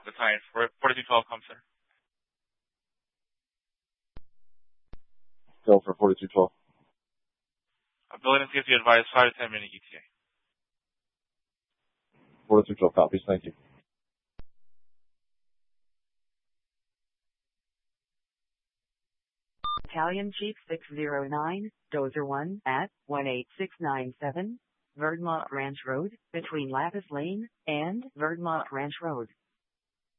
The time for 4212 comes, sir. Go for 4212. Ability and safety advised 5 to 10 minute ETA. 4212 copies. Thank you. Battalion Chief 609, Dozer 1 at 18697, Verdmont Ranch Road, between Lapis Lane and Verdmont Ranch Road.